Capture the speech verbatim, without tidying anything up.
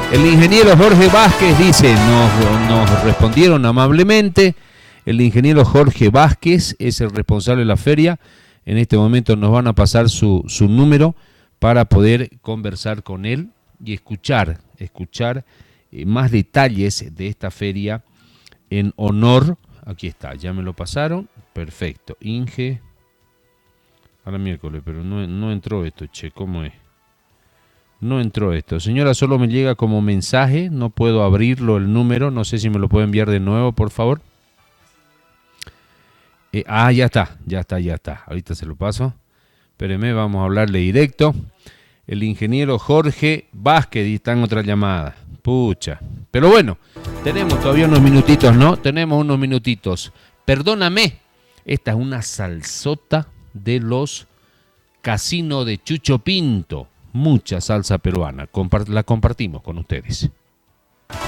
El ingeniero Jorge Vázquez dice, nos, nos respondieron amablemente. El ingeniero Jorge Vázquez es el responsable de la feria. En este momento nos van a pasar su, su número para poder conversar con él y escuchar, escuchar eh, más detalles de esta feria en honor. Aquí está, ya me lo pasaron. Perfecto. Inge. A la miércoles, pero no, no entró esto, che, ¿cómo es? No entró esto. Señora, solo me llega como mensaje, no puedo abrirlo el número, no sé si me lo puede enviar de nuevo, por favor. Eh, ah, ya está, ya está, ya está. Ahorita se lo paso. Espéreme, vamos a hablarle directo. El ingeniero Jorge Vázquez está en otra llamada. Pucha. Pero bueno, tenemos todavía unos minutitos, ¿no? Tenemos unos minutitos. Perdóname, esta es una salsota de los Casinos de Chucho Pinto. Mucha salsa peruana. Compart- la compartimos con ustedes.